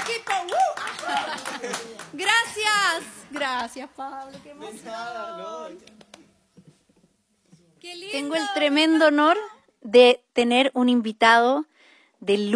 equipo. Gracias. Gracias, Pablo. Qué emoción. Qué lindo. Tengo el tremendo honor de tener un invitado de